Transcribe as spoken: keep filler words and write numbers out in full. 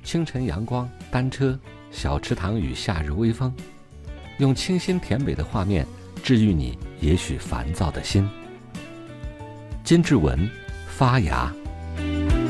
清晨阳光、单车、小池塘与夏日微风，用清新甜美的画面治愈你也许烦躁的心。金志文，发芽。